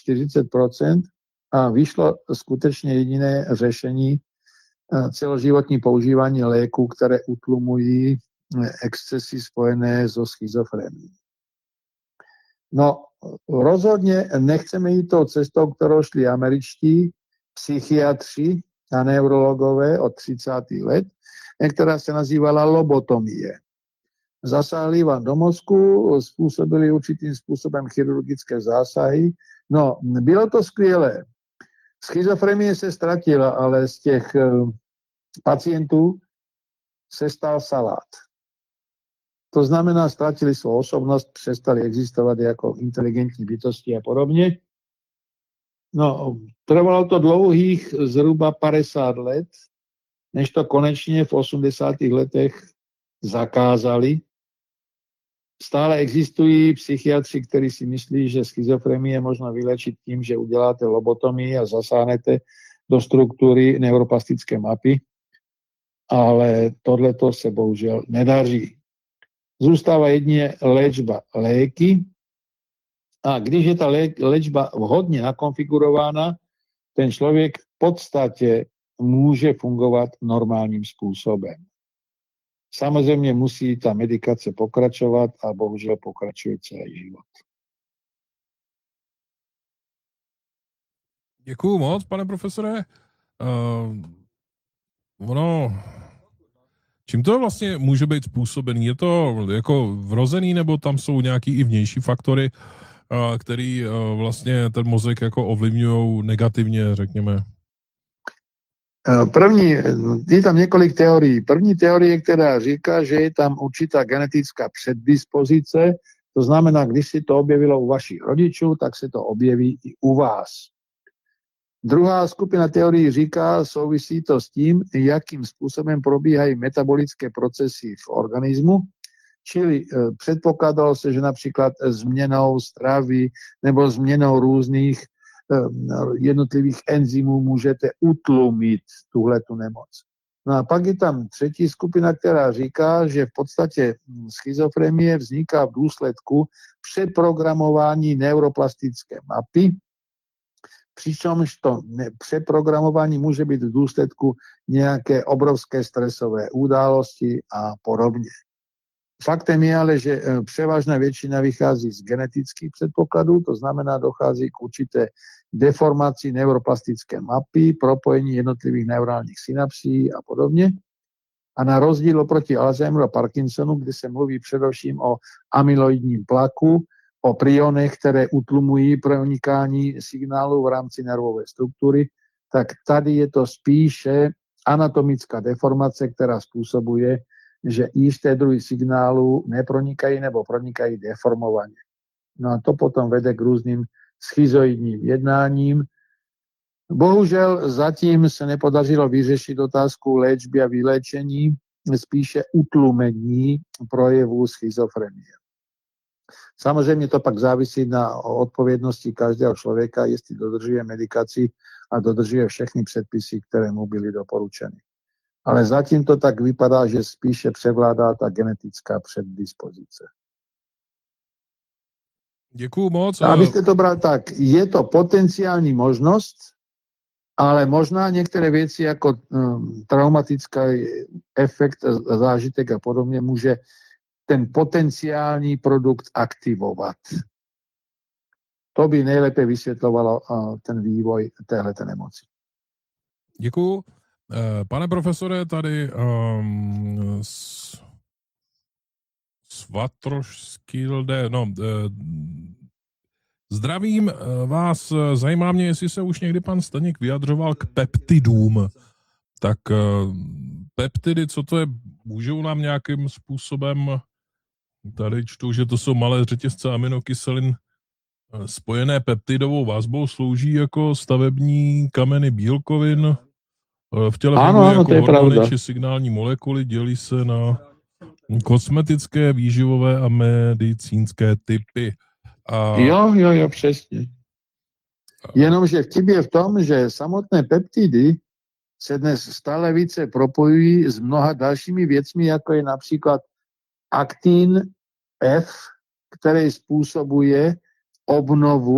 40% a vyšlo skutečne jediné řešení celoživotní používání léku, které utlumují excesy spojené so schizofrenií. No, rozhodne nechceme ísť tou cestou, ktorou šli američtí psychiatri a neurologové od 30. let, ktorá sa nazývala lobotomie. Zasáhli vám do mozku, spôsobili určitým spôsobom chirurgické zásahy. No, bylo to skvělé. Schizofrenie se ztratila, ale z těch pacientů se stal salát. To znamená, ztratili svou osobnost, přestali existovat jako inteligentní bytosti a podobně. No, trvalo to dlouhých zhruba 50 let, než to konečně v 80. letech zakázali. Stále existují psychiatři, kteří si myslí, že schizofrenii je možno vyléčit tím, že uděláte lobotomii a zasáhnete do struktury neuroplastické mapy, ale tohleto se bohužel nedaří. Zůstává jedině léčba léky a když je ta léčba vhodně nakonfigurována, ten člověk v podstatě může fungovat normálním způsobem. Samozřejmě musí ta medikace pokračovat a bohužel pokračuje celý život. Děkuju moc, pane profesore. Čím to vlastně může být způsobený? Je to jako vrozený, nebo tam jsou nějaký i vnější faktory, který vlastně ten mozek jako ovlivňují negativně, řekněme? Je tam několik teorií. První teorie, která říká, že je tam určitá genetická předdispozice, to znamená, když si to objevilo u vašich rodičů, tak se to objeví i u vás. Druhá skupina teorií říká, souvisí to s tím, jakým způsobem probíhají metabolické procesy v organismu, čili předpokládalo se, že například změnou stravy nebo změnou různých jednotlivých enzymů můžete utlumit tuhletu nemoc. No a pak je tam třetí skupina, která říká, že v podstatě schizofrenie vzniká v důsledku přeprogramování neuroplastické mapy, přičemž to přeprogramování může být v důsledku nějaké obrovské stresové události a podobně. Faktem je ale, že převážná většina vychází z genetických předpokladů, to znamená, dochází k určité deformaci neuroplastické mapy, propojení jednotlivých neurálních synapsí a podobně. A na rozdíl oproti Alzheimeru a Parkinsonu, kde se mluví především o amyloidním tlaku, o prionech, které utlumují pronikání signálu v rámci nervové struktury, tak tady je to spíše anatomická deformace, která způsobuje, že jisté druhy signálu nepronikají nebo pronikají deformovaně. No a to potom vede k různým schizoidním jednáním. Bohužel zatím se nepodařilo vyřešit otázku léčby a vyléčení, spíše utlumení projevů schizofrenie. Samozřejmě to pak závisí na odpovědnosti každého člověka, jestli dodržuje medikaci a dodržuje všechny předpisy, které mu byly doporučeny. Ale zatím to tak vypadá, že spíše převládá ta genetická předdispozice. Děkuju moc. Abyste to bral tak, je to potenciální možnost, ale možná některé věci jako traumatický efekt, zážitek a podobně může ten potenciální produkt aktivovat. To by nejlépe vysvětlovalo ten vývoj téhleté nemoci. Děkuju. Pane profesore, tady Svatrošskilde, zdravím vás, zajímá mě, jestli se už někdy pan Staněk vyjadřoval k peptidům. Tak peptidy, co to je, můžou nám nějakým způsobem, tady čtu, že to jsou malé řetězce aminokyselin spojené peptidovou vazbou, slouží jako stavební kameny bílkovin, v těle fungují jako hormony či signální molekuly, dělí se na kosmetické, výživové a medicínské typy. Jo, přesně. Jenomže vtip je v tom, že samotné peptidy se dnes stále více propojují s mnoha dalšími věcmi, jako je například aktin F, který způsobuje obnovu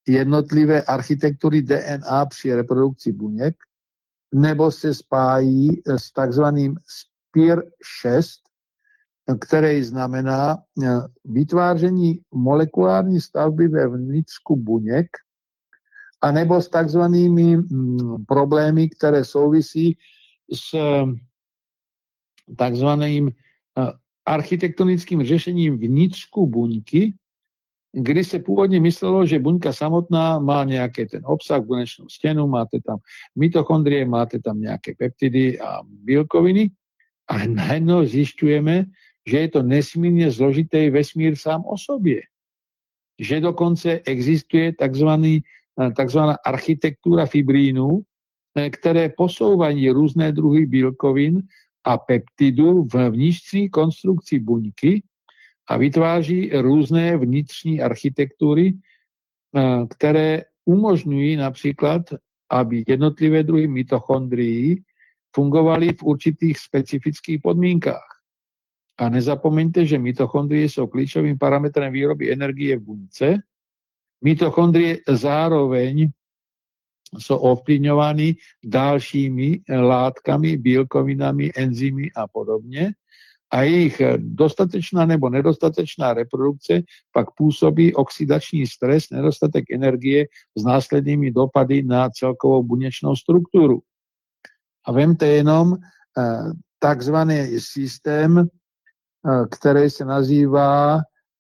jednotlivé architektúry DNA při reprodukci buněk, nebo se spájí s takzvaným SPIR6, které znamená vytváření molekulární stavby ve vnitřku buněk, anebo s takzvanými problémy, které souvisí s takzvaným architektonickým řešením vnitřku buňky, kdy se původně myslelo, že buňka samotná má nějaký ten obsah, bunečnou stěnu, máte tam mitochondrie, máte tam nějaké peptidy a bílkoviny, a najednou zjišťujeme, že je to nesmírně zložitý vesmír sám o sobě. Že dokonce existuje takzvaná architektura fibrínu, které posouvají různé druhy bílkovin a peptidů v vnitřní konstrukci buňky a vytváří různé vnitřní architektury, které umožňují například, aby jednotlivé druhy mitochondrií fungovaly v určitých specifických podmínkách. A nezapomeňte, že mitochondrie jsou klíčovým parametrem výroby energie v buňce. Mitochondrie zároveň jsou ovplyvňovány dalšími látkami, bílkovinami, enzymy a podobně. A jejich dostatečná nebo nedostatečná reprodukce pak působí oxidační stres, nedostatek energie s následnými dopady na celkovou buněčnou strukturu. A vemte jenom takzvaný systém, který se nazývá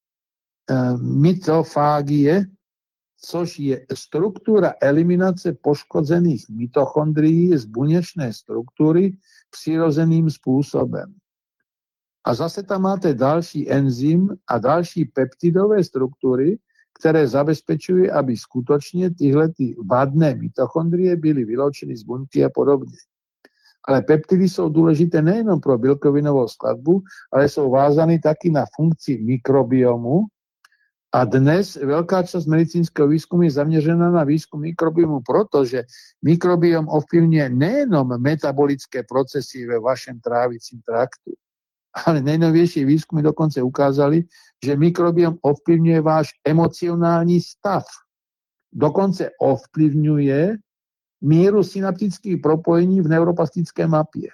mitofágie, což je struktura eliminace poškozených mitochondrií z buněčné struktury přirozeným způsobem. A zase tam máte další enzym a další peptidové struktury, které zabezpečují, aby skutečně tyhle vadné mitochondrie byly vyloučeny z buňky a podobně. Ale peptidy jsou důležité nejenom pro bílkovinovou skladbu, ale jsou vázány taky na funkci mikrobiomu. A dnes velká část medicínského výzkumu je zaměřena na výzkum mikrobiomu, protože mikrobiom ovplyvňuje nejenom metabolické procesy ve vašem trávicím traktu, ale nejnovější výzkumy dokonce ukázali, že mikrobiom ovplyvňuje váš emocionální stav. Dokonce ovplyvňuje míru synaptických propojení v neuroplastické mapě.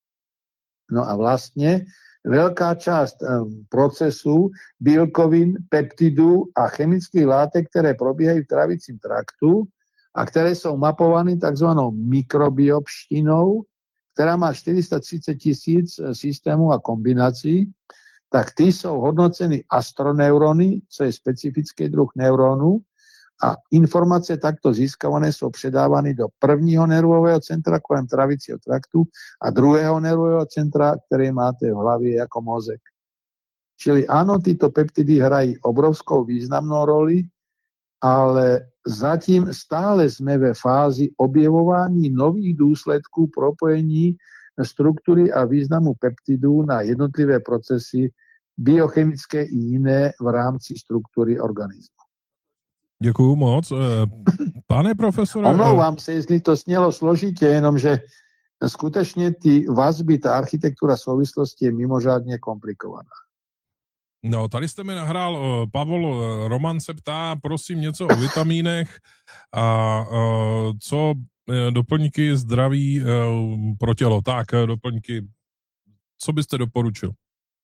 No a vlastně velká část procesů bílkovin, peptidů a chemických látek, které probíhají v trávicím traktu a které jsou mapovány takzvanou mikrobiopštinou, která má 430 000 systémů a kombinací, tak ty jsou hodnoceny astroneurony, co je specifický druh neuronů, a informace takto získávané jsou předávány do prvního nervového centra kolem trávicího traktu a druhého nervového centra, které máte v hlavě jako mozek. Čili ano, tyto peptidy hrají obrovskou významnou roli, ale zatím stále jsme ve fázi objevování nových důsledků propojení struktury a významu peptidů na jednotlivé procesy biochemické i jiné v rámci struktury organismu. Děkuju moc. Pane profesore... Omlouvám se, jestli to snělo složitě, jenomže skutečně ty vazby, ta architektura souvislosti je mimořádně komplikovaná. No, tady jste mi nahrál, Pavel Roman se ptá, prosím, něco o vitamínech a co doplňky zdraví pro tělo. Tak, doplňky, co byste doporučil?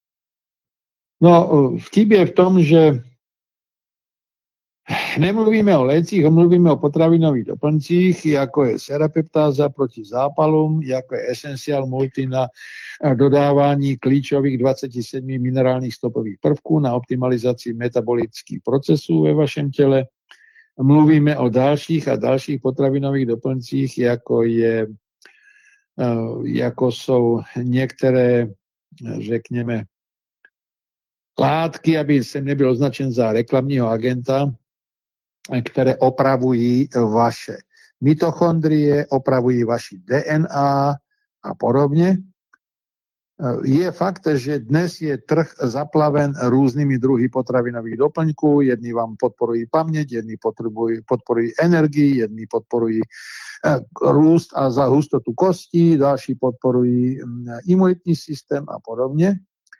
No, vtip je v tom, že nemluvíme o lécích, mluvíme o potravinových doplňcích, jako je serapeptáza proti zápalům, jako je Essential Multi na dodávání klíčových 27 minerálních stopových prvků na optimalizaci metabolických procesů ve vašem těle. Mluvíme o dalších a dalších potravinových doplňcích, jako jsou některé, řekněme, látky, aby jsem nebyl označen za reklamního agenta, které opravují vaše mitochondrie, opravují vaši DNA a podobně. Je fakt, že dnes je trh zaplaven různými druhy potravinových doplňků. Jedni vám podporují paměť, jedni podporují energii, jedni podporují růst a za hustotu kostí, další podporují imunitní systém a podobně.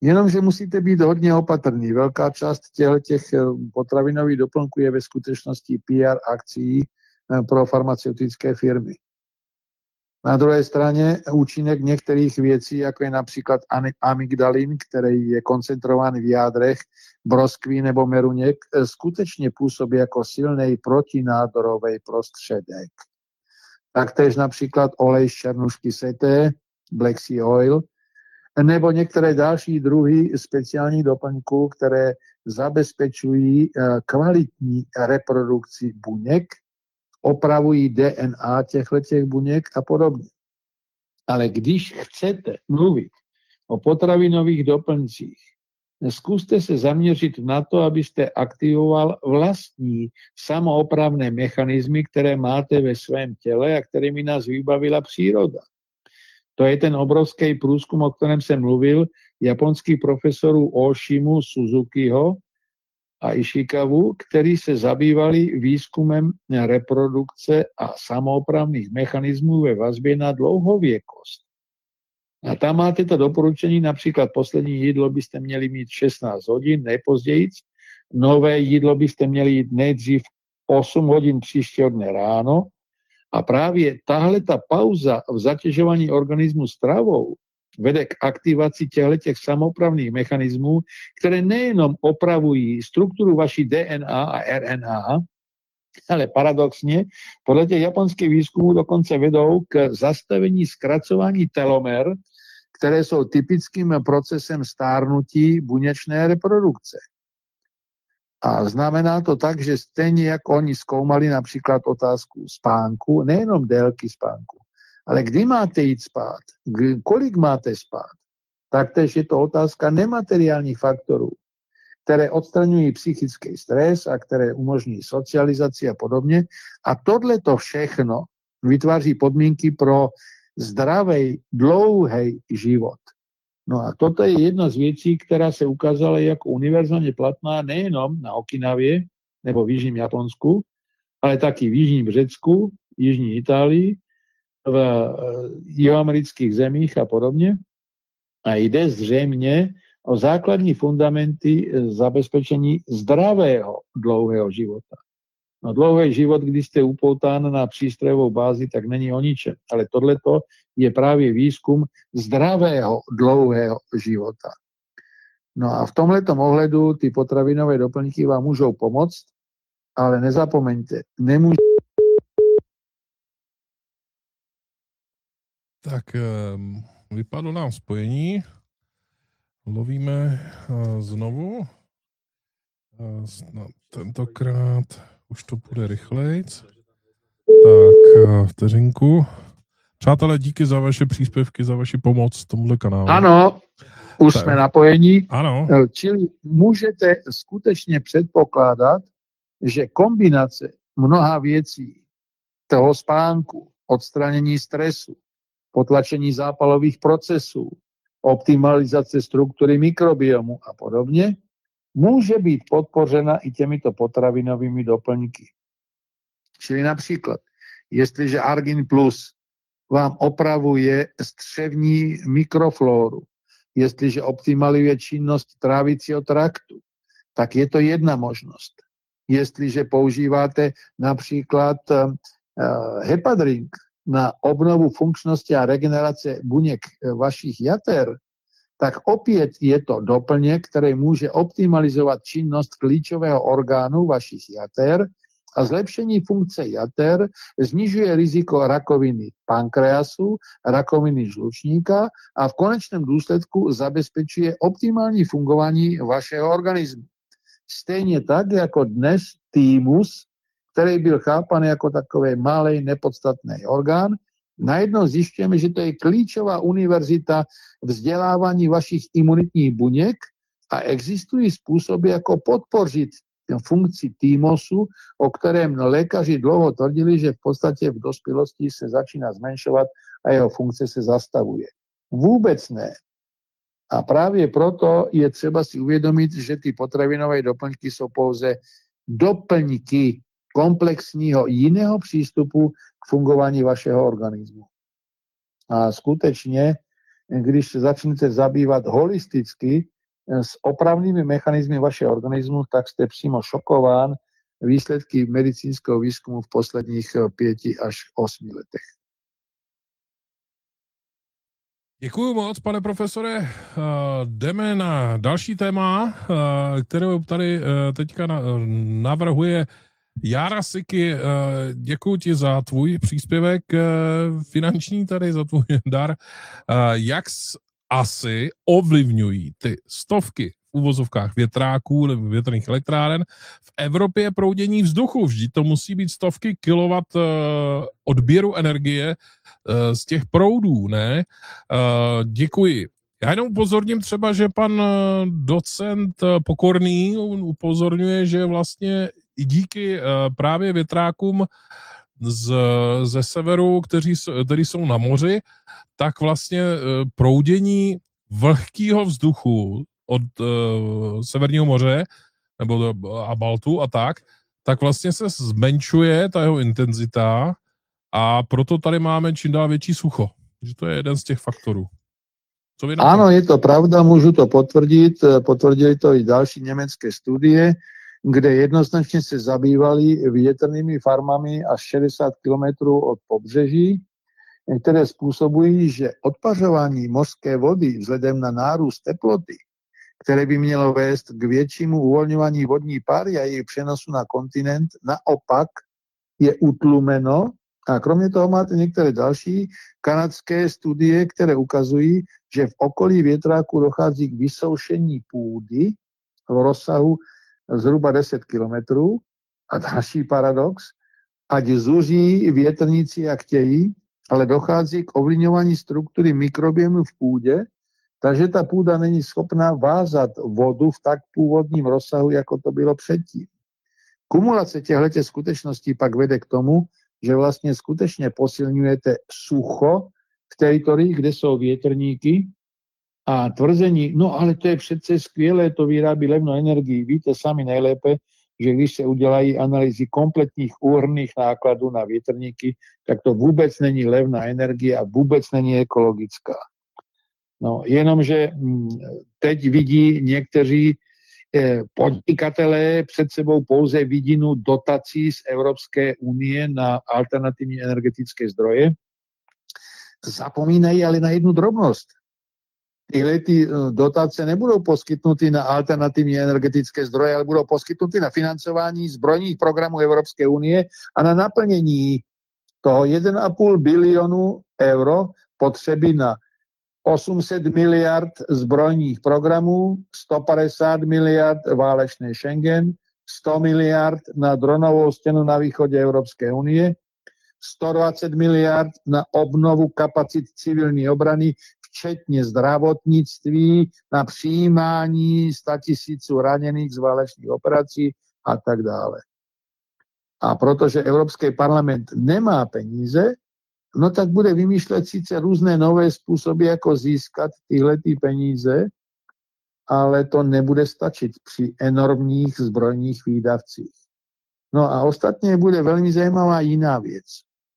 Jenomže musíte byť hodně opatrní. Velká část těch potravinových doplnků je ve skutečnosti PR akcí pro farmaceutické firmy. Na druhé straně účinek některých věcí, jako je například amygdalin, který je koncentrován v jádrech broskví nebo meruněk, skutečně působí jako silný protinádorový prostředek. Taktéž například olej z černušky seté, Black Sea Oil, nebo některé další druhy speciálních doplňků, které zabezpečují kvalitní reprodukci buněk, opravují DNA těchto buněk a podobně. Ale když chcete mluvit o potravinových doplňcích, zkuste se zaměřit na to, abyste aktivoval vlastní samoopravné mechanismy, které máte ve svém těle a kterými nás vybavila příroda. To je ten obrovský průzkum, o kterém jsem mluvil, japonských profesorů Oshimu, Suzukiho a Ishikawu, kteří se zabývali výzkumem reprodukce a samoopravných mechanismů ve vazbě na dlouhověkost. A tam máte to doporučení, například poslední jídlo byste měli mít 16 hodin, nejpozději. Nové jídlo byste měli jít nejdřív 8 hodin příštího dne ráno. A právě tahle ta pauza v zatěžování organismu stravou vede k aktivaci těch samoopravných mechanismů, které nejenom opravují strukturu vaší DNA a RNA, ale paradoxně podle těch japonských výzkumů dokonce vedou k zastavení zkracování telomer, které jsou typickým procesem stárnutí buněčné reprodukce. A znamená to tak, že stejně jako oni zkoumali například otázku spánku, nejenom délky spánku, ale kdy máte jít spát, kolik máte spát, taktéž je to otázka nemateriálních faktorů, které odstraňují psychický stres a které umožní socializaci a podobně. A tohleto všechno vytváří podmínky pro zdravý, dlouhý život. No a toto je jedna z věcí, která se ukázala jako univerzálně platná nejenom na Okinavě nebo v jižním Japonsku, ale taky v jižním Řecku, jižní Itálii, v jihoamerických zemích a podobně. A jde zřejmě o základní fundamenty zabezpečení zdravého dlouhého života. No dlouhý život, když jste upoután na přístrojovou bázi, tak není o ničem. Ale tohleto je právě výzkum zdravého dlouhého života. No a v tomhletom ohledu ty potravinové doplňky vám můžou pomoct, ale nezapomeňte, Tak vypadlo nám spojení. Lovíme znovu. Tentokrát už to bude rychlejc. Tak, vteřinku. Přátelé, díky za vaše příspěvky, za vaši pomoc tomuhle kanálu. Ano, už jsme napojení. Ano. Čili můžete skutečně předpokládat, že kombinace mnoha věcí, toho spánku, odstranění stresu, potlačení zápalových procesů, optimalizace struktury mikrobiomu a podobně, může být podpořena i těmito potravinovými doplňky. Čili například, jestliže Argin Plus vám opravuje střevní mikroflóru, jestliže optimalizuje činnost trávicího traktu, tak je to jedna možnost. Jestliže používáte například hepadrink na obnovu funkčnosti a regenerace buněk vašich jater, tak opět je to doplněk, který může optimalizovat činnost klíčového orgánu vašich jater a zlepšení funkce jater snižuje riziko rakoviny pankreasu, rakoviny žlučníka a v konečném důsledku zabezpečuje optimální fungování vašeho organismu. Stejně tak, jako dnes thymus, který byl chápan jako takový malý nepodstatný orgán, najednou zjišťujeme, že to je klíčová univerzita vzdělávání vašich imunitních buněk a existují způsoby, jako podpořit funkci thymusu, o kterém lékaři dlouho tvrdili, že v podstatě v dospělosti se začíná zmenšovat a jeho funkce se zastavuje. Vůbec ne. A právě proto je třeba si uvědomit, že ty potravinové doplňky jsou pouze doplňky komplexního jiného přístupu k fungování vašeho organismu. A skutečně, když se začnete zabývat holisticky s opravnými mechanizmy vašeho organismu, tak jste přímo šokován výsledky medicínského výzkumu v posledních 5 až 8 letech. Děkuji moc, pane profesore. Jdeme na další téma, kterou tady teďka navrhuje Jára Siky. Děkuji ti za tvůj příspěvek finanční tady, za tvůj dar. Jak asi ovlivňují ty stovky v uvozovkách větráků nebo větrných elektráren v Evropě proudění vzduchu? Vždyť to musí být stovky kilowatt odběru energie z těch proudů, ne? Děkuji. Já jenom upozorním třeba, že pan docent Pokorný upozorňuje, že vlastně i díky právě větrákům ze severu, kteří jsou na moři, tak vlastně proudění vlhkého vzduchu od Severního moře nebo a Baltu a tak vlastně se zmenšuje ta jeho intenzita a proto tady máme čím dál větší sucho. Že to je jeden z těch faktorů. Áno, je to pravda, môžu to potvrdiť. Potvrdili to i další německé studie, kde jednoznačne se zabývali větrnými farmami až 60 km od pobřeží, které způsobují, že odpařování mořské vody vzhledem na nárůst teploty, které by mělo vést k většímu uvolňování vodní páry a její přenosu na kontinent, naopak je utlumeno. A kromě toho máte některé další kanadské studie, které ukazují, že v okolí větráku dochází k vysoušení půdy v rozsahu zhruba 10 kilometrů. A další paradox, ať zuří větrníci jak chtějí, ale dochází k ovlivňování struktury mikrobiomu v půdě, takže ta půda není schopná vázat vodu v tak původním rozsahu, jako to bylo předtím. Kumulace těchto skutečností pak vede k tomu, že vlastně skutečně posilňujete sucho v teritorii, kde jsou větrníky a tvrzení, no ale to je přece skvělé, to vyrábí levnou energii. Víte sami nejlépe, že když se udělají analýzy kompletních úhrnných nákladů na větrníky, tak to vůbec není levná energie a vůbec není ekologická. No, jenomže teď vidí někteří podnikatelé před sebou pouze vidinu dotací z Evropské unie na alternativní energetické zdroje. Zapomínají ale na jednu drobnost. Tyhle dotace nebudou poskytnuty na alternativní energetické zdroje, ale budou poskytnuty na financování zbrojních programů Evropské unie a na naplnění toho 1,5 bilionu euro potřeby na 800 miliard zbrojních programů, 150 miliard válečný Schengen, 100 miliard na dronovou stěnu na východě Evropské unie, 120 miliard na obnovu kapacit civilní obrany, včetně zdravotnictví, na přijímání 100 000 raněných z válečných operací a tak dále. A protože Evropský parlament nemá peníze, no tak bude vymýšlet sice různé nové způsoby, jako získat tyhle peníze, ale to nebude stačit při enormních zbrojních výdavcích. No a ostatně bude velmi zajímavá jiná věc.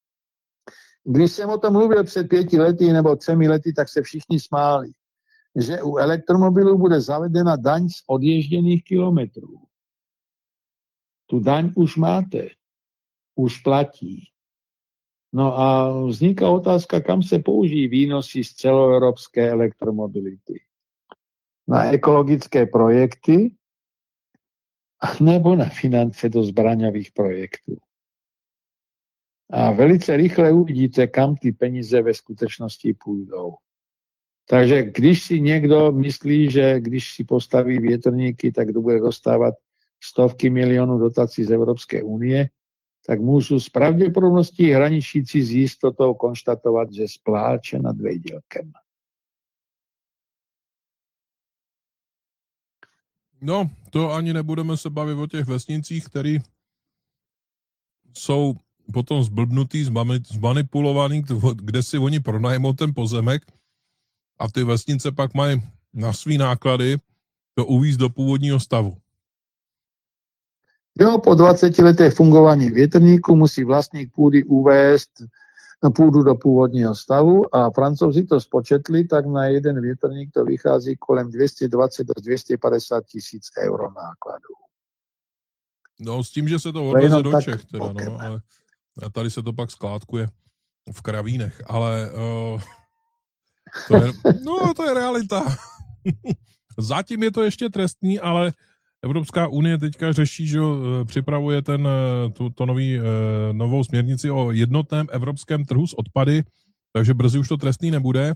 Když jsem o tom mluvil před 5 lety nebo 3 lety, tak se všichni smáli, že u elektromobilů bude zavedena daň z odježděných kilometrů. Tu daň už máte, už platí. No a vzniká otázka, kam se použijí výnosy z celoevropské elektromobility. Na ekologické projekty nebo na finance do zbraňových projektů. A velice rychle uvidíte, kam ty peníze ve skutečnosti půjdou. Takže když si někdo myslí, že když si postaví větrníky, tak to bude dostávat stovky milionů dotací z Evropské unie, tak můžu s pravděpodobností hraničící s jistotou konštatovat, že spláče nad vejdělkem. No, to ani nebudeme se bavit o těch vesnicích, které jsou potom zblbnutý, zmanipulovaný, kde si oni pronajmou ten pozemek a ty vesnice pak mají na svý náklady to uvízt do původního stavu. Jo, po 20 letech fungování větrníku musí vlastník půdy uvést půdu do původního stavu a Francouzi to spočetli, tak na jeden větrník to vychází kolem 220 až 250 tisíc euro nákladů. No s tím, že se to odveze do Čech, teda, okay. no, ale tady se to pak skládkuje v Kravínech, ale to je realita. Zatím je to ještě trestný, ale Evropská unie teďka řeší, že připravuje novou směrnici o jednotném evropském trhu s odpady, takže brzy už to trestný nebude.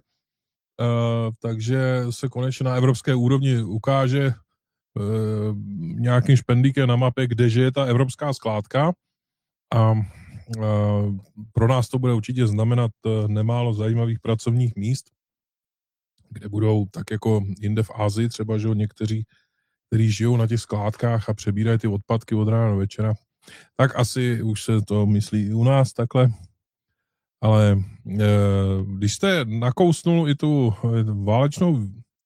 Takže se konečně na evropské úrovni ukáže nějakým špendlíkem na mapě, kdeže je ta evropská skládka. A pro nás to bude určitě znamenat nemálo zajímavých pracovních míst, kde budou tak jako jinde v Asii, třeba, že někteří, kteří žijou na těch skládkách a přebírají ty odpadky od rána do večera, tak asi už se to myslí i u nás takhle. Ale když jste nakousnul i tu válečnou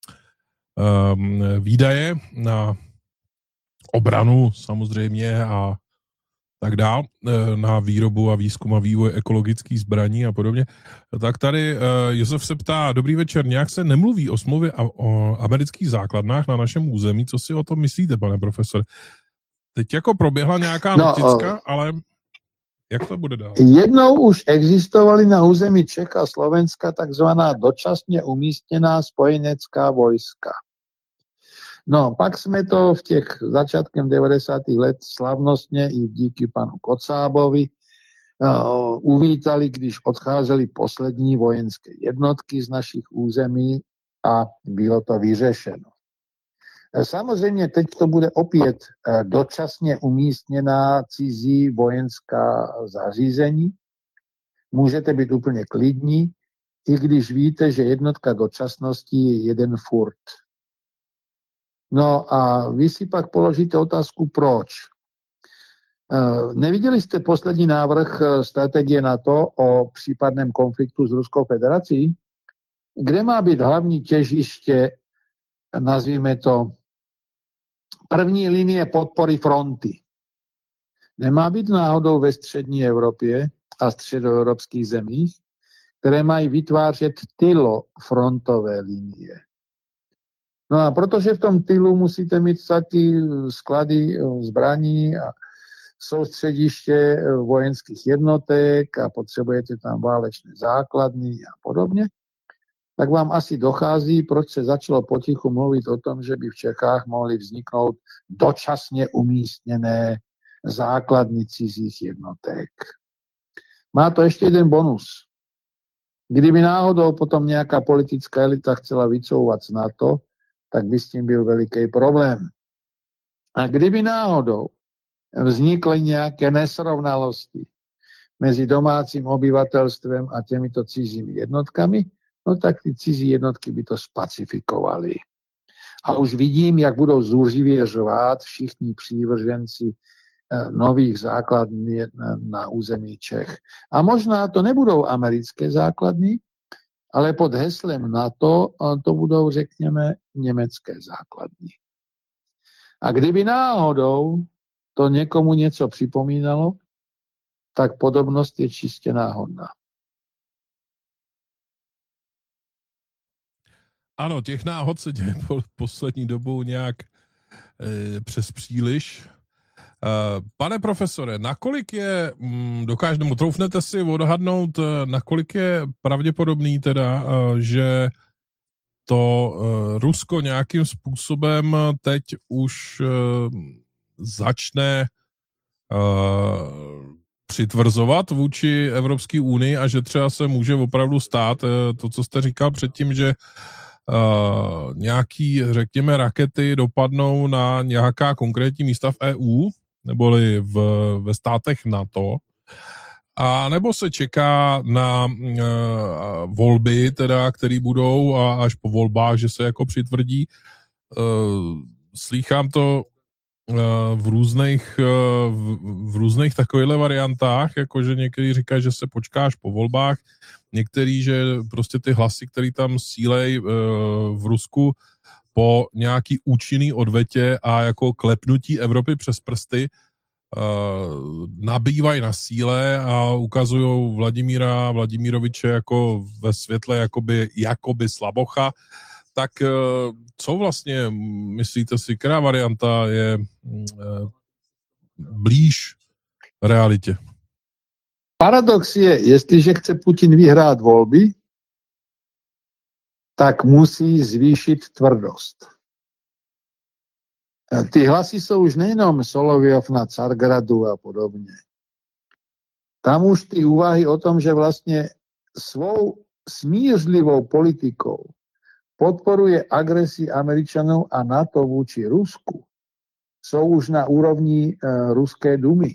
výdaje na obranu samozřejmě a tak dál, na výrobu a výzkum a vývoj ekologických zbraní a podobně, tak tady Josef se ptá, dobrý večer, nějak se nemluví o smlouvě a o amerických základnách na našem území, co si o tom myslíte, pane profesor? Teď jako proběhla nějaká noticka, ale jak to bude dál? Jednou už existovaly na území Čech a Slovenska takzvaná dočasně umístěná spojenecká vojska. No, pak jsme to v těch začátkem 90. let slavnostně i díky panu Kocábovi uvítali, když odcházely poslední vojenské jednotky z našich území a bylo to vyřešeno. Samozřejmě teď to bude opět dočasně umístěná cizí vojenská zařízení. Můžete být úplně klidní, i když víte, že jednotka dočasnosti je jeden furt. No a vy si pak položíte otázku, proč. Neviděli jste poslední návrh strategie NATO o případném konfliktu s Ruskou federací? Kde má být hlavní těžiště, nazvíme to, první linie podpory fronty? Nemá být náhodou ve střední Evropě a středoevropských zemích, které mají vytvářet tylo frontové linie. No a protože v tom tylu musíte mít taky sklady zbraní a soustřediště vojenských jednotek a potřebujete tam válečné základny a podobně, tak vám asi dochází, proč se začalo potichu mluvit o tom, že by v Čechách mohly vzniknout dočasně umístěné základny cizích jednotek. Má to ještě jeden bonus. Kdyby náhodou potom nějaká politická elita chcela vycouvat z NATO, tak by s tím byl veliký problém. A kdyby náhodou vznikly nějaké nesrovnalosti mezi domácím obyvatelstvem a těmito cizími jednotkami, no tak ty cizí jednotky by to spacifikovaly. A už vidím, jak budou zuřivě řvát všichni přívrženci nových základní na území Čech. A možná to nebudou americké základny, ale pod heslem NATO to budou, řekněme, německé základny. A kdyby náhodou to někomu něco připomínalo, tak podobnost je čistě náhodná. Ano, těch náhod se děje poslední dobou nějak přes příliš. Pane profesore, nakolik je, troufnete si odhadnout, nakolik je pravděpodobný teda, že to Rusko nějakým způsobem teď už začne přitvrzovat vůči Evropské unii a že třeba se může opravdu stát to, co jste říkal předtím, že nějaký, řekněme, rakety dopadnou na nějaká konkrétní místa v EU, neboli ve státech NATO, a nebo se čeká na volby, teda, které budou a až po volbách, že se jako přitvrdí. Slýchám to v různých takovýchhle variantách, jakože některý říkají, že se počká až po volbách, některý, že prostě ty hlasy, které tam sílej v Rusku po nějaký účinný odvetě a jako klepnutí Evropy přes prsty, nabývají na síle a ukazují Vladimíra Vladimiroviče jako ve světle jakoby slabocha. Tak co vlastně myslíte si, která varianta je blíž realitě? Paradox je, jestliže chce Putin vyhrát volby, tak musí zvýšit tvrdost. Ty hlasy jsou už nejenom Solovyov na Cargradu a podobně. Tam už ty úvahy o tom, že vlastně svou smířlivou politikou podporuje agresi Američanů a NATO vůči Rusku, jsou už na úrovni ruské dumy.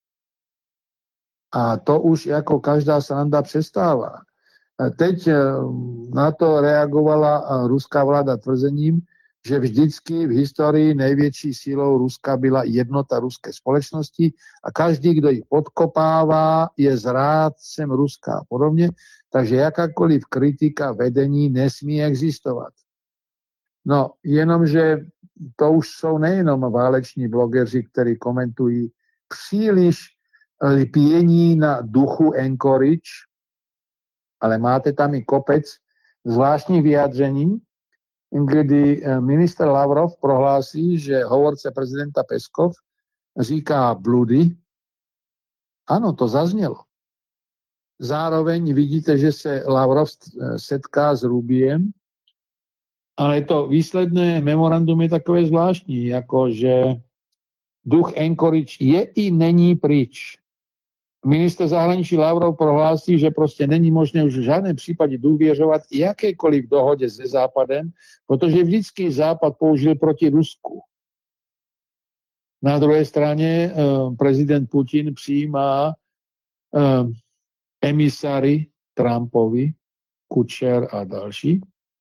A to už jako každá sranda přestává. Teď na to reagovala ruská vláda tvrzením, že vždycky v historii největší sílou Ruska byla jednota ruské společnosti a každý, kdo ji podkopává, je zrádcem Ruska a podobně. Takže jakákoliv kritika vedení nesmí existovat. No, jenomže to už jsou nejenom váleční blogeři, kteří komentují příliš lpění na duchu Anchorage, ale máte tam i kopec zvláštních vyjádření, kdy minister Lavrov prohlásí, že hovorce prezidenta Peskov říká bludy. Ano, to zaznělo. Zároveň vidíte, že se Lavrov setká s Rubiem, ale to výsledné memorandum je takové zvláštní, jako že duch Anchorage je i není pryč. Minister zahraničí Lavrov prohlásí, že prostě není možné už v žádném případě důvěřovat jakékoliv dohodě se Západem, protože vždycky Západ použil proti Rusku. Na druhé straně prezident Putin přijímá emisary Trumpovi, Kučer a další.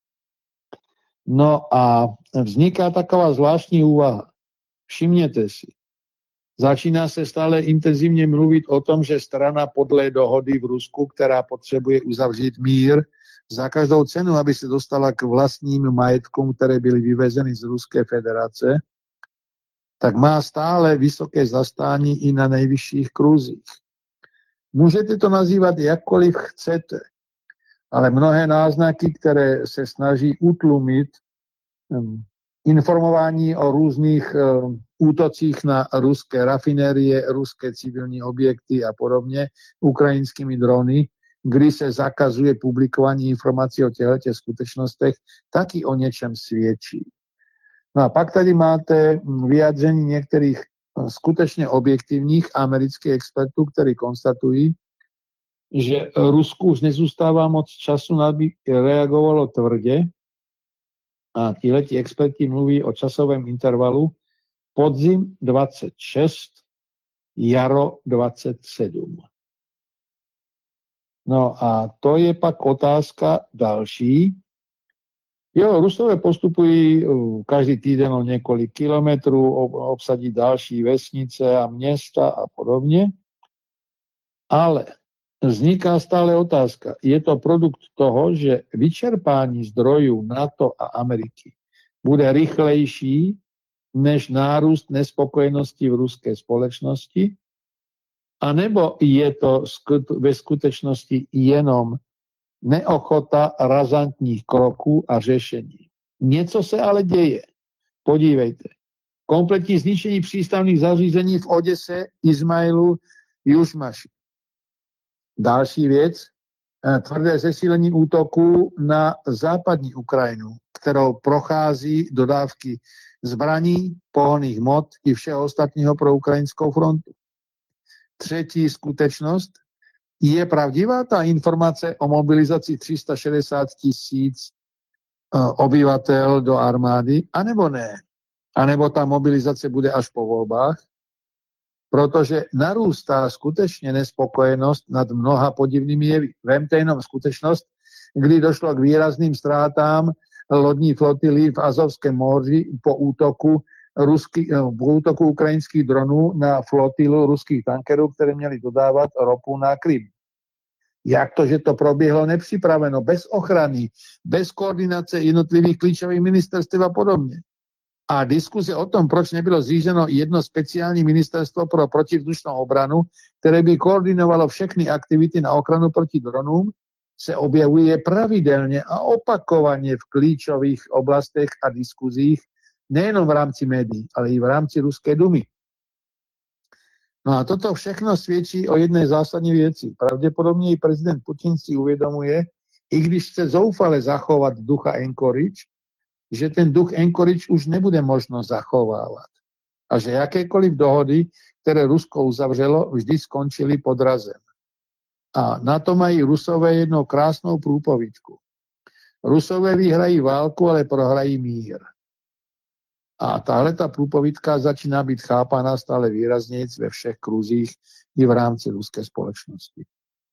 No a vzniká taková zvláštní úvaha. Všimněte si. Začíná se stále intenzivně mluvit o tom, že strana podle dohody v Rusku, která potřebuje uzavřít mír za každou cenu, aby se dostala k vlastním majetkům, které byly vyvezeny z Ruské federace, tak má stále vysoké zastání i na nejvyšších kruzích. Můžete to nazývat jakkoliv chcete, ale mnohé náznaky, které se snaží utlumit informování o různých útocích na ruské rafinérie, ruské civilní objekty a podobně, ukrajinskými drony, kdy se zakazuje publikování informací o těchto skutečnostech, taky o něčem svědčí. No a pak tady máte vyjádření některých skutečně objektivních amerických expertů, kteří konstatují, že Rusku už nezůstává moc času, aby reagovalo tvrdě. A tihleti experti mluví o časovém intervalu podzim 26, jaro 27. No a to je pak otázka další. Jo, Rusové postupují každý týden o několik kilometrů, obsadí další vesnice a města a podobně, ale vzniká stále otázka. Je to produkt toho, že vyčerpání zdrojů NATO a Ameriky bude rychlejší než nárůst nespokojenosti v ruské společnosti, anebo je to ve skutečnosti jenom neochota razantních kroků a řešení. Něco se ale děje. Podívejte. Kompletní zničení přístavných zařízení v Oděse, Izmailu, Južmaši. Další věc, tvrdé zesílení útoku na západní Ukrajinu, kterou prochází dodávky zbraní, pohonných hmot i všeho ostatního pro ukrajinskou frontu. Třetí skutečnost, je pravdivá ta informace o mobilizaci 360 000 obyvatel do armády, anebo ne? A nebo ta mobilizace bude až po volbách? Protože narůstá skutečně nespokojenost nad mnoha podivnými jevy. Vemte jenom skutečnost, kdy došlo k výrazným ztrátám lodní flotily v Azovském moři po útoku ukrajinských dronů na flotilu ruských tankerů, které měly dodávat ropu na Krym. Jak to, že to proběhlo nepřipraveno, bez ochrany, bez koordinace jednotlivých klíčových ministerstv a podobně. A diskuze o tom, proč nebylo zřízeno jedno speciální ministerstvo pro protivzdušnou obranu, které by koordinovalo všechny aktivity na ochranu proti dronům, se objevuje pravidelně a opakovaně v klíčových oblastech a diskuzích, nejenom v rámci médií, ale i v rámci Ruské dumy. No a toto všechno svědčí o jedné zásadní věci. Pravděpodobně i prezident Putin si uvědomuje, i když chce zoufale zachovat ducha Anchorage, že ten duch Anchorage už nebude možno zachovávat. A že jakékoliv dohody, které Rusko uzavřelo, vždy skončily podrazem. A na to mají Rusové jednou krásnou průpovídku. Rusové vyhrají válku, ale prohrají mír. A tahleta průpovídka začíná být chápaná stále výrazněji ve všech kruzích i v rámci ruské společnosti.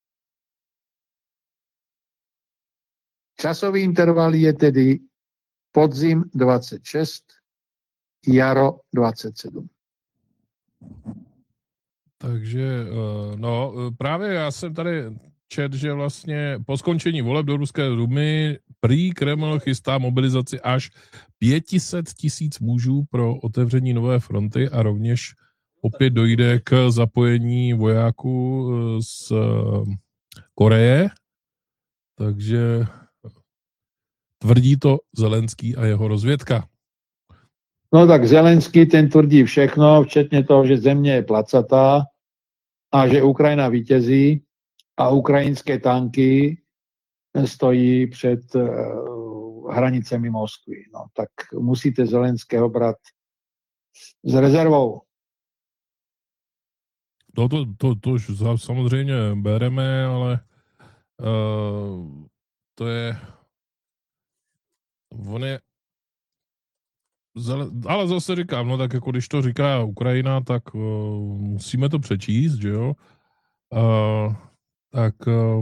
Časový interval je tedy podzim 26, jaro 27. Takže, no, právě já jsem tady četl, že vlastně po skončení voleb do Ruské dumy prý Kreml chystá mobilizaci až 500 000 mužů pro otevření nové fronty a rovněž opět dojde k zapojení vojáků z Koreje. Takže tvrdí to Zelenský a jeho rozvědka. No tak Zelenský ten tvrdí všechno, včetně toho, že země je placatá a že Ukrajina vítězí a ukrajinské tanky stojí před hranicemi Moskvy. No tak musíte Zelenského brát s rezervou. No to už samozřejmě bereme, ale to je... On je... Ale zase říkám, no tak jako když to říká Ukrajina, tak musíme to přečíst, že jo? Tak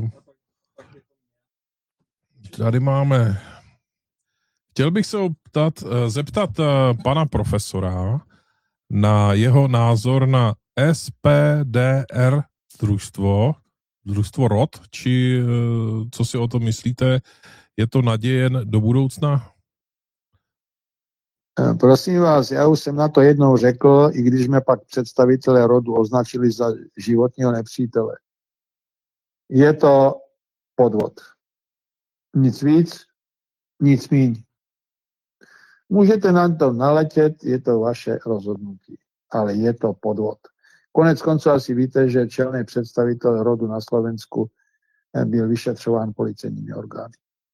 tady máme... Chtěl bych se zeptat pana profesora na jeho názor na SPDR družstvo ROT, či co si o tom myslíte, je to naděje do budoucna? Prosím vás, já už jsem na to jednou řekl, i když mě pak představitelé rodu označili za životního nepřítele. Je to podvod. Nic víc, nic míň. Můžete na to naletět, je to vaše rozhodnutí, ale je to podvod. Konec konců asi víte, že čelný představitel rodu na Slovensku byl vyšetřován policejními orgány.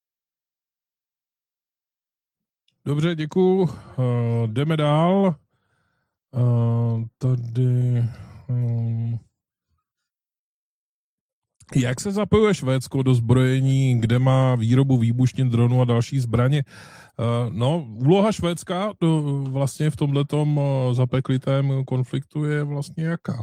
Dobře, děkuju. Jdeme dál. Tady... Jak se zapojuje Švédsko do zbrojení, kde má výrobu výbušnin, dronů a další zbraně? No, úloha Švédska vlastně v tomhletom zapeklitém konfliktu je vlastně jaká?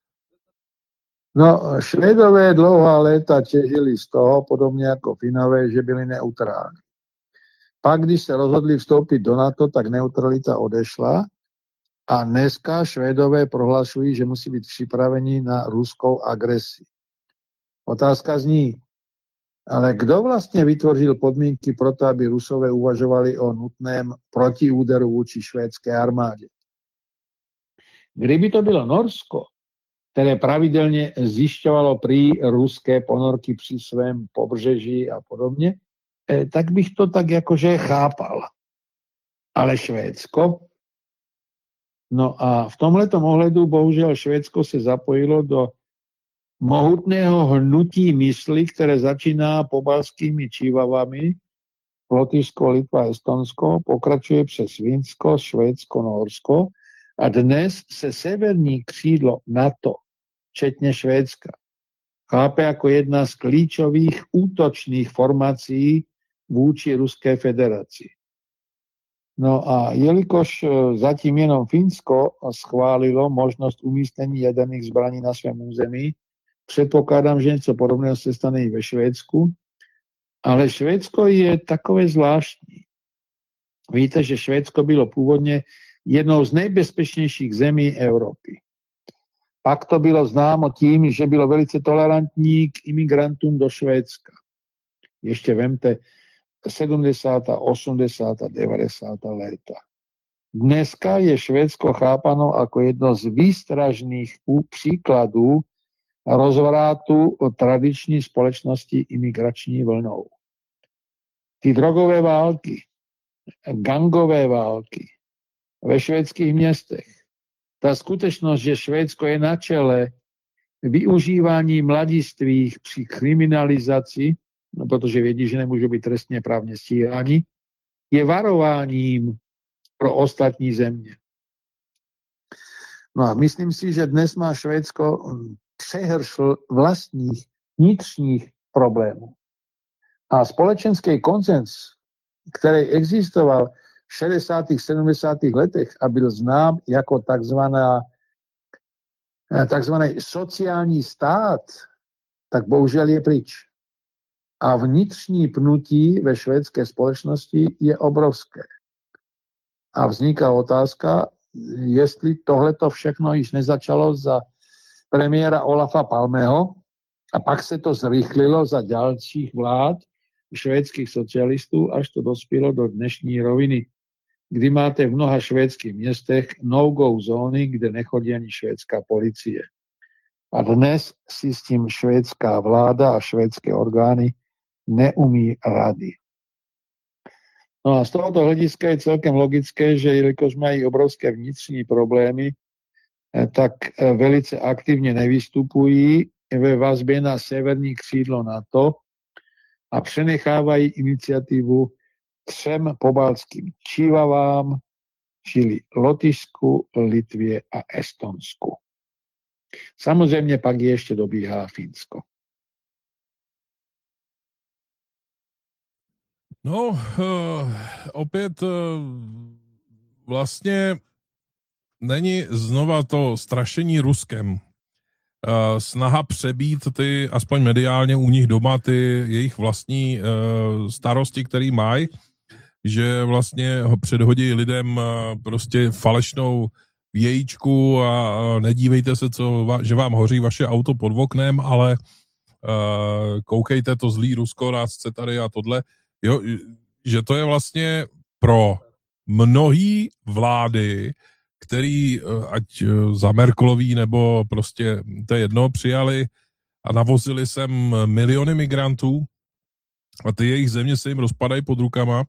No, Švédové dlouhá léta těžili z toho, podobně jako Finové, že byli neutrální. Pak, když se rozhodli vstoupit do NATO, tak neutralita odešla a dneska Švédové prohlašují, že musí být připraveni na ruskou agresi. Otázka zní, ale kdo vlastně vytvořil podmínky pro to, aby Rusové uvažovali o nutném protiúderu vůči švédské armádě? Kdyby to bylo Norsko, které pravidelně zjišťovalo prý ruské ponorky při svém pobřeží a podobně, tak bych to tak jakože chápal. Ale Švédsko? No a v tomhletom ohledu bohužel Švédsko se zapojilo do mohutného hnutí mysli, které začíná pobalskými čívavami, Lotyšsko, Litva, Estonsko, pokračuje přes Finsko, Švédsko, Norsko a dnes se severní křídlo NATO, včetně Švédska, chápe jako jedna z klíčových útočných formací vůči Ruské federaci. No a jelikož zatím jenom Finsko schválilo možnost umístění jaderných zbraní na svém území, předpokládám, že něco podobného se stane i ve Švédsku, ale Švédsko je takové zvláštní. Víte, že Švédsko bylo původně jednou z nejbezpečnějších zemí Evropy. Pak to bylo známo tím, že bylo velice tolerantní k imigrantům do Švédska. Ještě vemte 70., 80., 90. léta. Dneska je Švédsko chápano ako jedno z výstražných příkladů rozvrátu tradiční společnosti imigrační vlnou. Ty drogové války, gangové války ve švédských městech, ta skutečnost, že Švédsko je na čele využívání mladistvých při kriminalizaci, no protože vědí, že nemůžou být trestně právně stíháni, je varováním pro ostatní země. No a myslím si, že dnes má Švédsko přehršl vlastních vnitřních problémů. A společenský konsens, který existoval v 60. 70. letech a byl znám jako takzvaný sociální stát, tak bohužel je pryč. A vnitřní pnutí ve švédské společnosti je obrovské. A vzniká otázka, jestli tohleto všechno již nezačalo za premiéra Olafa Palmeho a pak se to zrychlilo za dalších vlád švédských socialistů, až to dospělo do dnešní roviny, kdy máte v mnoha švédských městech no-go zóny, kde nechodí ani švédská policie. A dnes si s tím švédská vláda a švédské orgány neumí rady. No a z tohoto hlediska je celkem logické, že jelikož mají obrovské vnitřní problémy, tak velice aktivně nevystupují ve vazbě na severní křídlo NATO a přenechávají iniciativu 3 pobaltským čívavám, čili Lotyšsku, Litvě a Estonsku. Samozřejmě pak ještě dobíhá Fínsko. No, opět vlastně není znova to strašení Ruskem. Snaha přebít ty, aspoň mediálně u nich doma, ty jejich vlastní starosti, který mají, že vlastně ho předhodí lidem prostě falešnou vějíčku a nedívejte se, že vám hoří vaše auto pod oknem, ale koukejte, to zlý Rusko nás chce tady a tohle. Jo, že to je vlastně pro mnohý vlády, který ať za Merkelový nebo prostě to je jedno, přijali a navozili sem miliony migrantů a ty jejich země se jim rozpadají pod rukama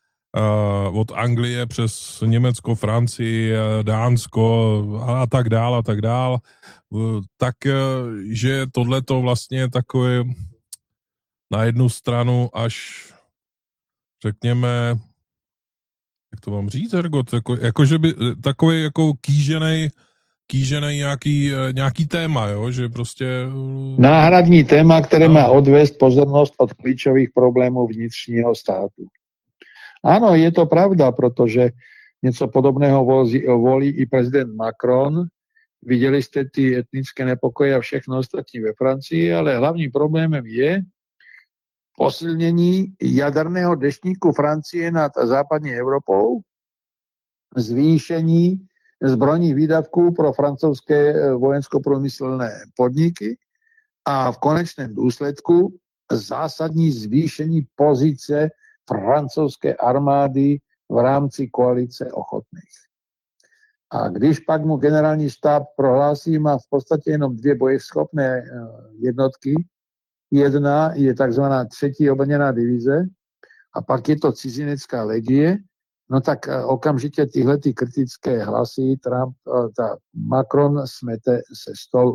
od Anglie přes Německo, Francii, Dánsko a tak dál, tak, že tohleto vlastně takové na jednu stranu až řekněme, jak to mám říct, Hergot, jako že by takový jako kýženej nějaký téma, jo, že prostě... Náhradní téma, které má odvést pozornost od klíčových problémů vnitřního státu. Ano, je to pravda, protože něco podobného volí i prezident Macron. Viděli jste ty etnické nepokoje a všechno ostatní ve Francii, ale hlavním problémem je posilnění jaderného deštníku Francie nad západní Evropou, zvýšení zbrojních výdavků pro francouzské vojensko-průmyslné podniky a v konečném důsledku zásadní zvýšení pozice francouzské armády v rámci koalice ochotných. A když pak mu generální štáb prohlásí, má v podstatě jenom 2 bojeschopné jednotky, jedna je takzvaná 3. obrněná divize a pak je to cizinecká legie, no tak okamžitě tyhle kritické hlasy Macron smete se stolu.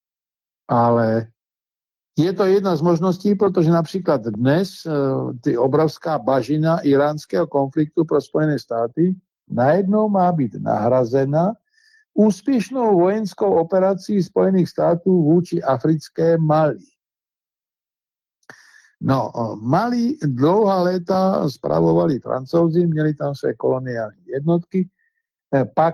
Ale je to jedna z možností, protože například dnes ty obrovská bažina iránského konfliktu pro Spojené státy najednou má být nahrazena úspěšnou vojenskou operací Spojených států vůči africké Mali. No, Mali dlouhá léta spravovali Francouzi, měli tam své koloniální jednotky, pak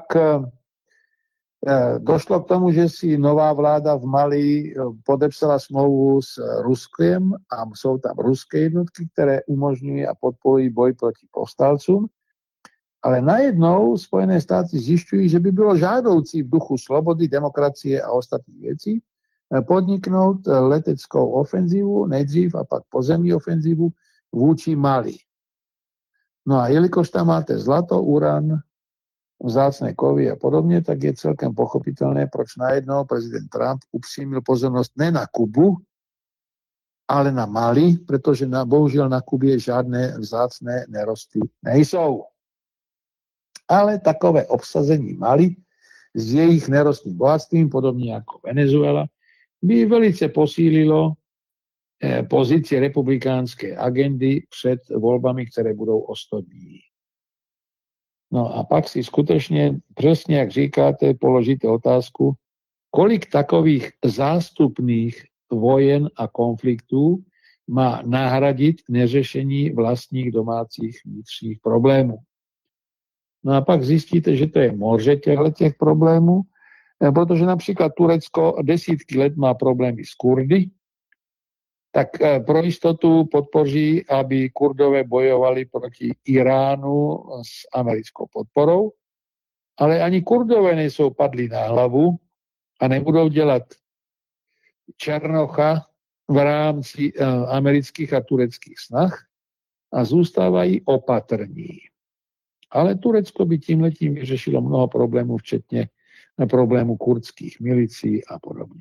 došlo k tomu, že si nová vláda v Mali podepsala smlouvu s Ruskem a jsou tam ruské jednotky, které umožňují a podporují boj proti povstalcům. Ale najednou Spojené státy zjišťují, že by bylo žádoucí v duchu slobody, demokracie a ostatních věcí podniknout leteckou ofenzivu nejdřív a pak pozemní ofenzivu vůči Mali. No a jelikož tam máte zlato, uran vzácné kovy a podobně, tak je celkem pochopitelné, proč najednou prezident Trump upřímil pozornost ne na Kubu, ale na Mali, protože bohužel na Kubě žádné vzácné nerosty nejsou. Ale takové obsazení Mali s jejich nerostným bohatstvím, podobně jako Venezuela, by velice posílilo pozici republikánské agendy před volbami, které budou o 100 dní. No a pak si skutečně, přesně jak říkáte, položíte otázku, kolik takových zástupných vojen a konfliktů má nahradit neřešení vlastních domácích vnitřních problémů. No a pak zjistíte, že to je moře těch problémů, protože například Turecko desítky let má problémy s Kurdy, tak pro jistotu podpoří, aby Kurdové bojovali proti Iránu s americkou podporou, ale ani Kurdové nejsou padli na hlavu a nebudou dělat černocha v rámci amerických a tureckých snah a zůstávají opatrní. Ale Turecko by tímhletím vyřešilo mnoho problémů, včetně problémů kurdských milicí a podobně.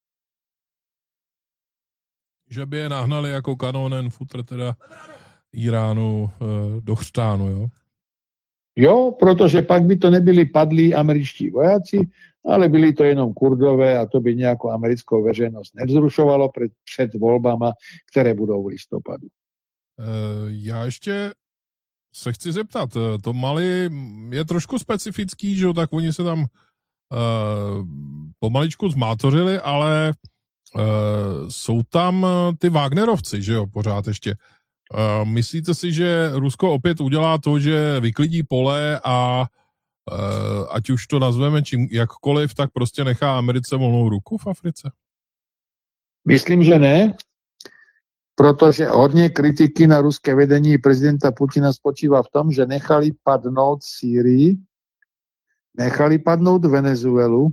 Že by je nahnali jako kanonen futr teda Iránu do chřtánu, jo? Jo, protože pak by to nebyli padlí američtí vojáci, ale byli to jenom Kurdové a to by nějakou americkou veřejnost nevzrušovalo před volbama, které budou v listopadu. Já ještě se chci zeptat, to Mali je trošku specifický, že jo, tak oni se tam pomaličku zmátořili, ale jsou tam ty Wagnerovci, že jo, pořád ještě. Myslíte si, že Rusko opět udělá to, že vyklidí pole a ať už to nazveme čím jakkoliv, tak prostě nechá Americe volnou ruku v Africe? Myslím, že ne, protože hodně kritiky na ruské vedení prezidenta Putina spočívá v tom, že nechali padnout Sýrii, nechali padnout Venezuelu,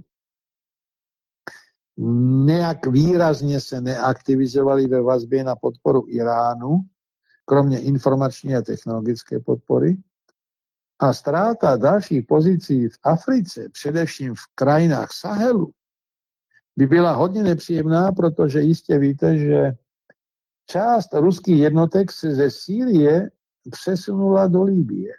nějak výrazně se neaktivizovali ve vazbě na podporu Iránu, kromě informační a technologické podpory. A ztráta dalších pozicí v Africe, především v krajinách Sahelu, by byla hodně nepříjemná, protože jistě víte, že část ruských jednotek se ze Sýrie přesunula do Libye.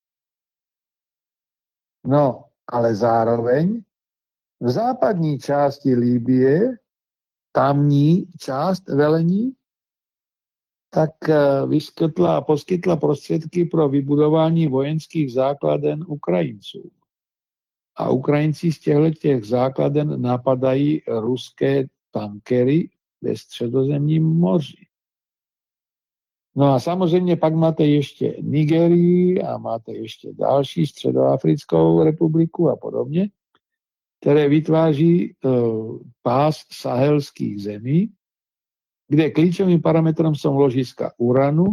No, ale zároveň v západní části Libye, tamní část velení, tak vyskytla a poskytla prostředky pro vybudování vojenských základen Ukrajinců. A Ukrajinci z těchto základen napadají ruské tankery ve Středozemním moři. No a samozřejmě pak máte ještě Nigerii a máte ještě další Středoafrickou republiku a podobně, které vytváří pás sahelských zemí, kde klíčovým parametrem jsou ložiska uranu,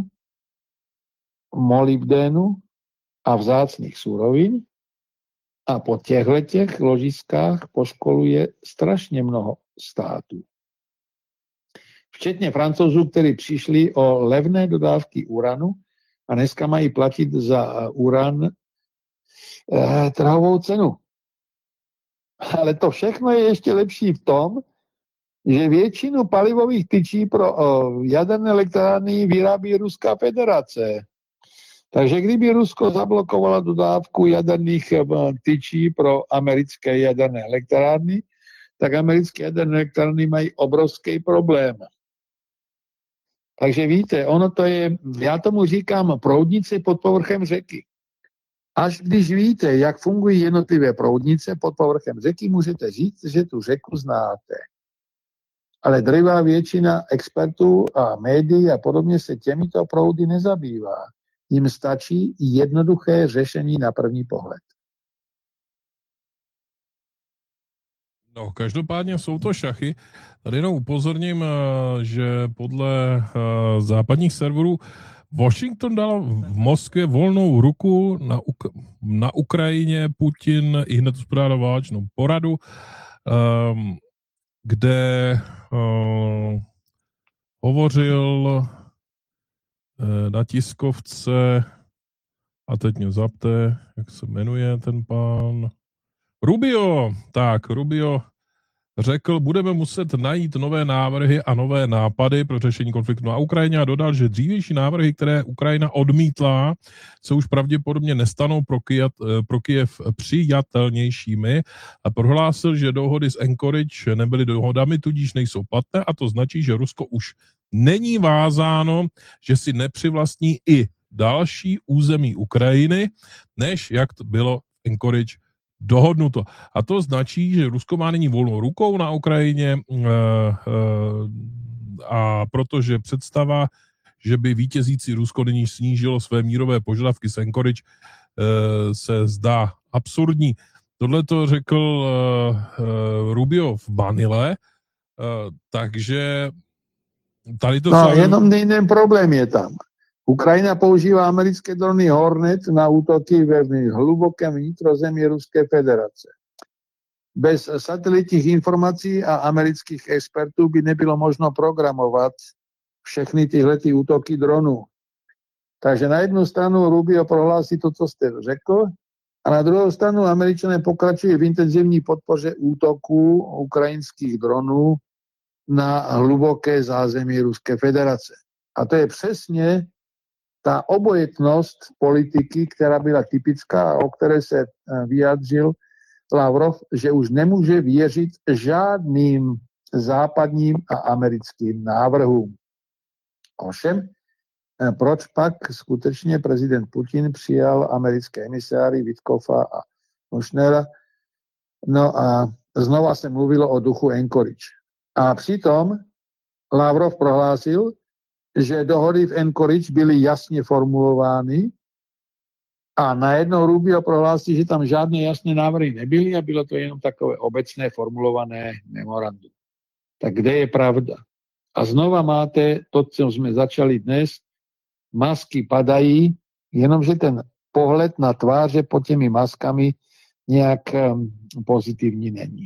molybdénu a vzácných surovin. A po těchto ložiskách poškoluje strašně mnoho států. Včetně Francouzů, kteří přišli o levné dodávky uranu a dneska mají platit za uran trhovou cenu. Ale to všechno je ještě lepší v tom, že většinu palivových tyčí pro jaderné elektrárny vyrábí Ruská federace. Takže kdyby Rusko zablokovalo dodávku jaderných tyčí pro americké jaderné elektrárny, tak americké jaderné elektrárny mají obrovský problém. Takže víte, ono to je, já tomu říkám proudnice pod povrchem řeky. Až když víte, jak fungují jednotlivé proudnice pod povrchem řeky, můžete říct, že tu řeku znáte. Ale drvivá většina expertů a médií a podobně se těmito proudy nezabývá. Jim stačí jednoduché řešení na první pohled. No, každopádně jsou to šachy. Tady jenom upozorním, že podle západních serverů Washington dal v Moskvě volnou ruku na Ukrajině. Putin i hned uspořádal válečnou poradu, kde hovořil na tiskovce A teď mě zapte, jak se jmenuje ten pán. Rubio. Tak, Rubio řekl, budeme muset najít nové návrhy a nové nápady pro řešení konfliktu na Ukrajině a dodal, že dřívější návrhy, které Ukrajina odmítla, se už pravděpodobně nestanou pro Kyjev přijatelnějšími a prohlásil, že dohody z Anchorage nebyly dohodami, tudíž nejsou platné a to značí, že Rusko už není vázáno, že si nepřivlastní i další území Ukrajiny, než jak to bylo v Anchorage dohodnuto. A to značí, že Rusko má nyní volnou rukou na Ukrajině a protože představa, že by vítězící Rusko nyní snížilo své mírové požadavky z Anchorage, se zdá absurdní. Tohle to řekl Rubio v Manile, takže tady to... No, jenom jeden problém je tam. Ukrajina používá americké drony Hornet na útoky ve hlubokém vnitrozemí Ruské federace. Bez satelitních informací a amerických expertů by nebylo možno programovat všechny tyhlety útoky dronů. Takže na jednu stranu Rubio prohlásí to, co jste řekl, a na druhou stranu Američané pokračují v intenzivní podpoře útoků ukrajinských dronů na hluboké zázemí Ruské federace. A to je přesně ta obojetnost politiky, která byla typická a o které se vyjádřil Lavrov, že už nemůže věřit žádným západním a americkým návrhům. Ovšem, proč pak skutečně prezident Putin přijal americké emisáry Witkoffa a Kushnera? No a znova se mluvilo o duchu Anchorage. A přitom Lavrov prohlásil, že dohody v Anchorage byly jasně formulovány a najednou Rubio prohlásí, že tam žádné jasné návrhy nebyly a bylo to jenom takové obecné formulované memorandum. Tak kde je pravda? A znova máte to, co jsme začali dnes, masky padají, jenomže ten pohled na tváře pod těmi maskami nějak pozitivní není.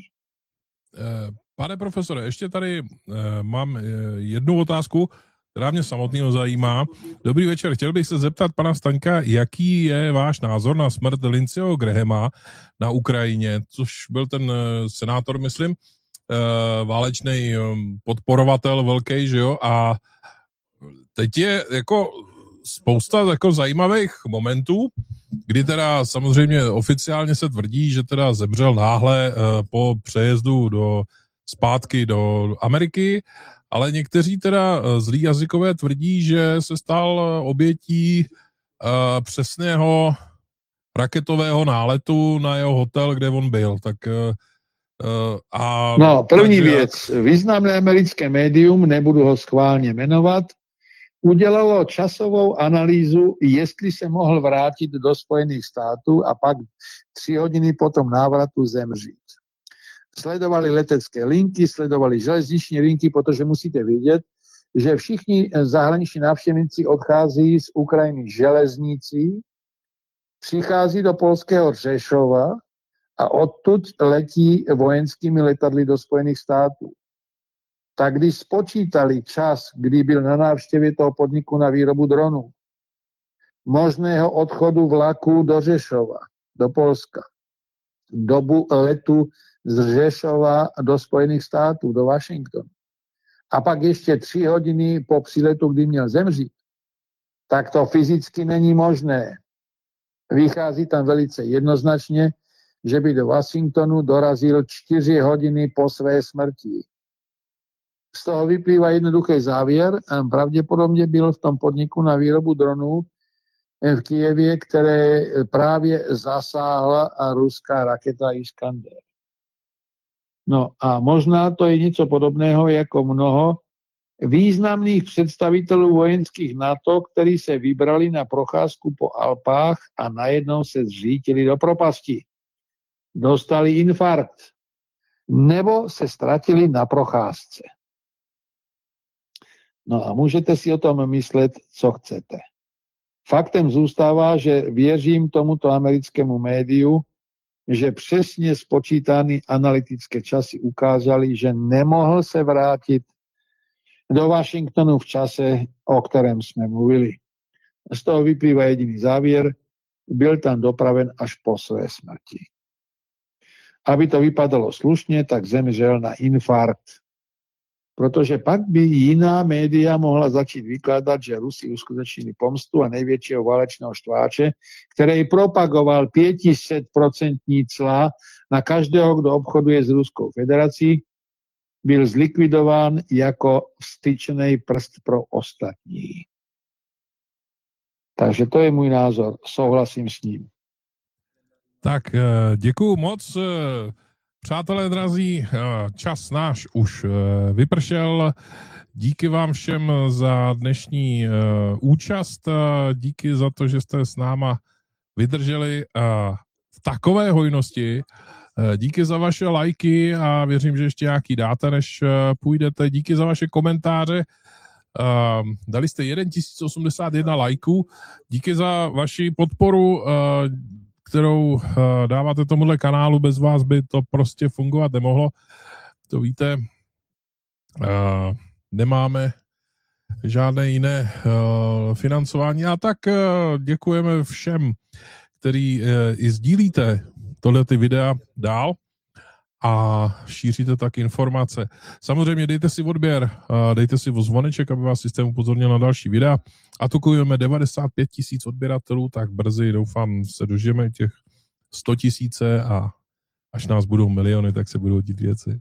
Pane profesore, ještě tady mám jednu otázku, která mě samotného zajímá. Dobrý večer, chtěl bych se zeptat pana Staňka, jaký je váš názor na smrt Lindseyho Grahama na Ukrajině, což byl ten senátor, myslím, válečný podporovatel velký, že jo, a teď je jako spousta jako zajímavých momentů, kdy teda samozřejmě oficiálně se tvrdí, že teda zemřel náhle po přejezdu zpátky do Ameriky, ale někteří teda zlí jazykové tvrdí, že se stal obětí přesného raketového náletu na jeho hotel, kde on byl. Tak první věc. Významné americké médium, nebudu ho schválně jmenovat, udělalo časovou analýzu, jestli se mohl vrátit do Spojených států a pak 3 hodiny po tom návratu zemřít. Sledovali letecké linky, sledovali železniční linky, protože musíte vědět, že všichni zahraniční návštěvníci odchází z Ukrajiny železnicí, přichází do polského Řešova a odtud letí vojenskými letadly do Spojených států. Tak když spočítali čas, kdy byl na návštěvě toho podniku na výrobu dronů, možného odchodu vlaku do Řešova, do Polska, dobu letu z Řešova do Spojených států, do Washingtonu, a pak ještě 3 hodiny po příletu, kdy měl zemřít, tak to fyzicky není možné. Vychází tam velice jednoznačně, že by do Washingtonu dorazil 4 hodiny po své smrti. Z toho vyplývá jednoduchý závěr. Pravděpodobně byl v tom podniku na výrobu dronů v Kyjevě, které právě zasáhla ruská raketa Iskander. No a možná to je něco podobného jako mnoho významných představitelů vojenských NATO, kteří se vybrali na procházku po Alpách a najednou se zřítili do propasti. Dostali infarkt. Nebo se ztratili na procházce. No a můžete si o tom myslet, co chcete. Faktem zůstává, že věřím tomuto americkému médiu, že přesně spočítané analytické časy ukázaly, že nemohl se vrátit do Washingtonu v čase, o kterém jsme mluvili. Z toho vyplývá jediný závěr, byl tam dopraven až po své smrti. Aby to vypadalo slušně, tak zemřel na infarkt. Protože pak by jiná média mohla začít vykládat, že Rusi uskutečnili pomstu a největšího válečného štváče, který propagoval 500% cla na každého, kdo obchoduje s Ruskou federací, byl zlikvidován jako vstyčený prst pro ostatní. Takže to je můj názor. Souhlasím s ním. Tak děkuju moc. Přátelé drazí, čas náš už vypršel. Díky vám všem za dnešní účast. Díky za to, že jste s náma vydrželi v takové hojnosti. Díky za vaše lajky a věřím, že ještě nějaký dáte, než půjdete. Díky za vaše komentáře. Dali jste 1081 lajků. Díky za vaši podporu, kterou dáváte tomuhle kanálu. Bez vás by to prostě fungovat nemohlo. To víte, nemáme žádné jiné financování. A tak děkujeme všem, který i sdílíte tohle ty videa dál a šíříte tak informace. Samozřejmě dejte si odběr, dejte si zvoneček, aby vás systém upozornil na další videa. A tukujeme 95 000 odběratelů, tak brzy doufám se dožijeme těch 100 000 a až nás budou miliony, tak se budou dít věci.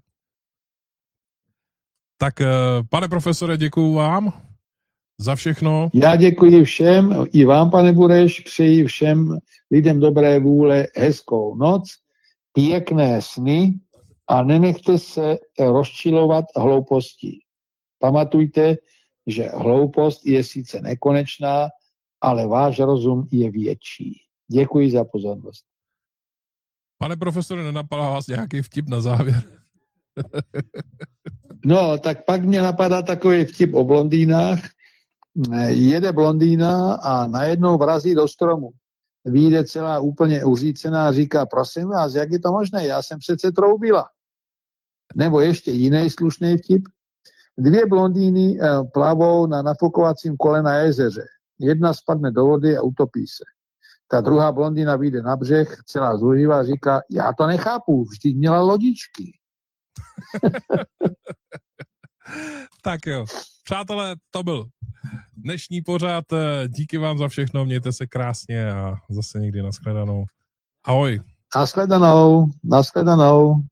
Tak pane profesore, děkuju vám za všechno. Já děkuji všem, i vám, pane Bureš, přeji všem lidem dobré vůle hezkou noc, pěkné sny a nenechte se rozčilovat hloupostí. Pamatujte, že hloupost je sice nekonečná, ale váš rozum je větší. Děkuji za pozornost. Pane profesore, nenapadá vás nějaký vtip na závěr? No, tak pak mě napadá takový vtip o blondýnách. Jede blondýna a najednou vrazí do stromu. Vyjde celá úplně uřícená a říká, prosím vás, jak je to možné? Já jsem přece troubila. Nebo ještě jiný slušný vtip. 2 blondýny plavou na nafukovacím kole na jezeře. Jedna spadne do vody a utopí se. Ta druhá blondýna vyjde na břeh, celá zuřivá a říká, já to nechápu, vždyť měla lodičky. Tak jo. Přátelé, to byl dnešní pořad. Díky vám za všechno, mějte se krásně a zase někdy nashledanou. Ahoj. Nashledanou.